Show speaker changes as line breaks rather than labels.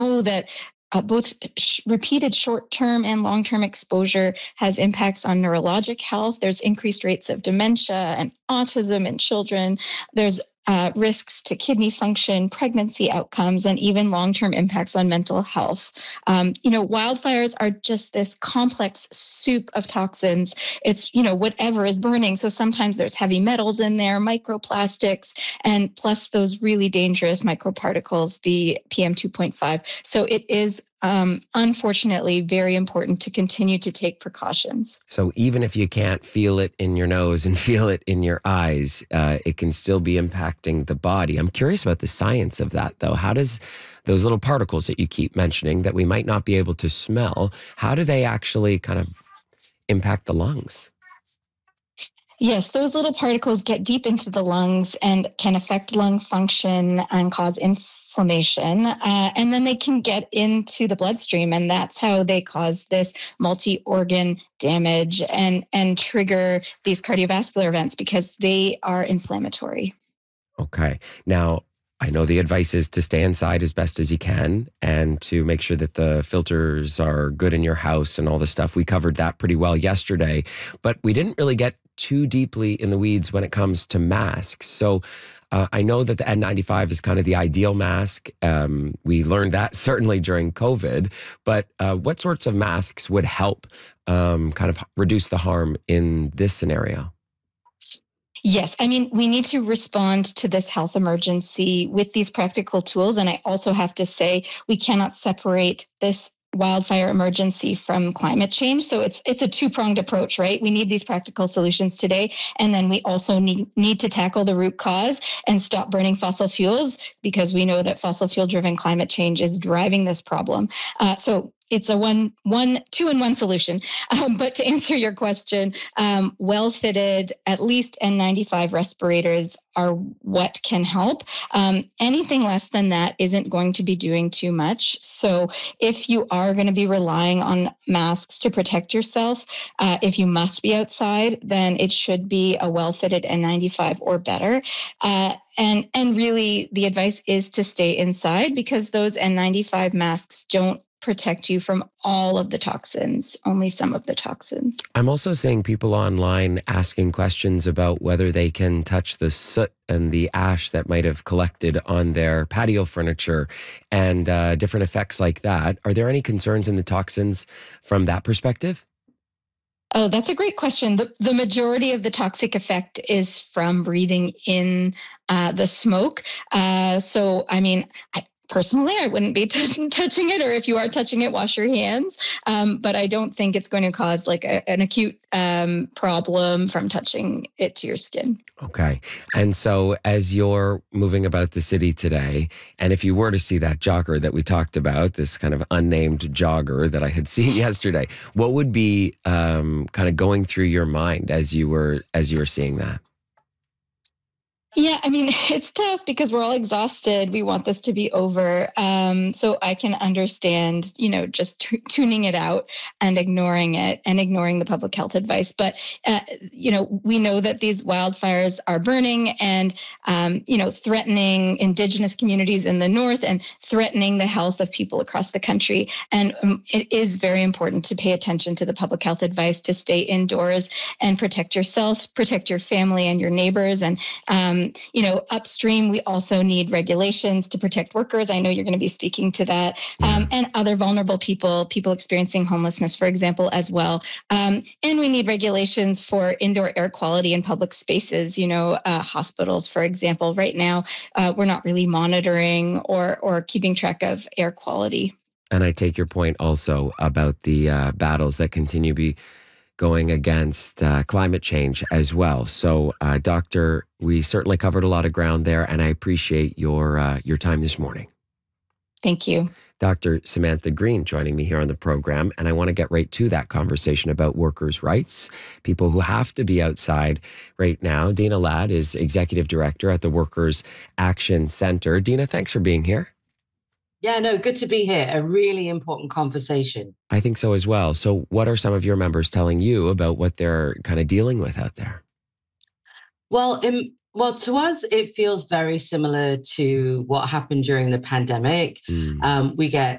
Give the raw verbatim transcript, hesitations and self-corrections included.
that uh, both sh- repeated short-term and long-term exposure has impacts on neurologic health. There's increased rates of dementia and autism in children. There's uh, risks to kidney function, pregnancy outcomes, and even long-term impacts on mental health. Um, you know, wildfires are just this complex soup of toxins. It's, you know, whatever is burning. So sometimes there's heavy metals in there, microplastics, and plus those really dangerous microparticles, the P M two point five. So it is um, unfortunately very important to continue to take precautions.
So even if you can't feel it in your nose and feel it in your eyes, uh, it can still be impacting the body. I'm curious about the science of that, though. How does those little particles that you keep mentioning that we might not be able to smell, how do they actually kind of impact the lungs?
Yes, those little particles get deep into the lungs and can affect lung function and cause inflammation. Uh, and then they can get into the bloodstream, and that's how they cause this multi-organ damage and, and trigger these cardiovascular events because they are inflammatory.
Okay. Now, I know the advice is to stay inside as best as you can and to make sure that the filters are good in your house and all the stuff. We covered that pretty well yesterday, but we didn't really get too deeply in the weeds when it comes to masks. So uh, I know that the N ninety-five is kind of the ideal mask. Um, we learned that certainly during COVID, but uh, what sorts of masks would help um, kind of reduce the harm in this scenario?
Yes, I mean, we need to respond to this health emergency with these practical tools. And I also have to say, we cannot separate this wildfire emergency from climate change. So it's it's a two-pronged approach, right? We need these practical solutions today. And then we also need, need to tackle the root cause and stop burning fossil fuels because we know that fossil fuel-driven climate change is driving this problem. Uh, so it's a one, one, two in one solution. Um, but to answer your question, um, well-fitted, at least N ninety-five respirators are what can help. Um, anything less than that isn't going to be doing too much. So if you are going to be relying on masks to protect yourself, uh, if you must be outside, then it should be a well-fitted N ninety-five or better. Uh, and and really, the advice is to stay inside because those N ninety-five masks don't protect you from all of the toxins, only some of the toxins.
I'm also seeing people online asking questions about whether they can touch the soot and the ash that might have collected on their patio furniture and uh, different effects like that. Are there any concerns in the toxins from that perspective?
Oh, that's a great question. The, the majority of the toxic effect is from breathing in uh, the smoke. Uh, so, I mean, I, personally, I wouldn't be t- touching it, or if you are touching it, wash your hands. Um, but I don't think it's going to cause like a, an acute um, problem from touching it to your skin.
Okay. And so as you're moving about the city today, and if you were to see that jogger that we talked about, this kind of unnamed jogger that I had seen yesterday, what would be um, kind of going through your mind as you were as you were seeing that?
Yeah, I mean, it's tough because we're all exhausted. We want this to be over. Um, so I can understand, you know, just t- tuning it out and ignoring it and ignoring the public health advice. But, uh, you know, we know that these wildfires are burning and, um, you know, threatening Indigenous communities in the north and threatening the health of people across the country. And um, it is very important to pay attention to the public health advice to stay indoors and protect yourself, protect your family and your neighbors. And, um, you know, upstream, we also need regulations to protect workers. I know you're going to be speaking to that,
Yeah.
um, and other vulnerable people, people experiencing homelessness, for example, as well. Um, and we need regulations for indoor air quality in public spaces, you know, uh, hospitals, for example. Right now, uh, we're not really monitoring or, or keeping track of air quality.
And I take your point also about the uh, battles that continue to be going against uh, climate change as well. So, uh, Doctor, we certainly covered a lot of ground there, and I appreciate your uh, your time this morning.
Thank you.
Doctor Samantha Green joining me here on the program, and I want to get right to that conversation about workers' rights, people who have to be outside right now. Dina Ladd is Executive Director at the Workers' Action Center. Dina, thanks for being here.
Yeah, no, good to be here. A really important conversation.
I think so as well. So what are some of your members telling you about what they're kind of dealing with out there?
Well, in, well, to us, it feels very similar to what happened during the pandemic.
Mm.
Um, we get